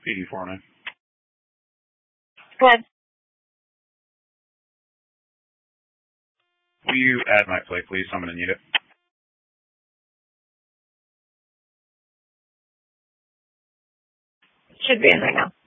PD49. Go ahead. Will you add my plate, please? I'm going to need it. Should be in right now.